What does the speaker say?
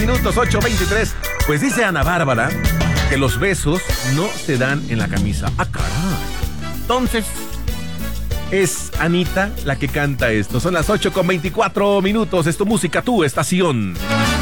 minutos, 8:23. Pues dice Ana Bárbara que los besos no se dan en la camisa. ¡Ah, caray! Entonces, es Anita la que canta esto. Son las 8:24 minutos. Es tu música, tu estación.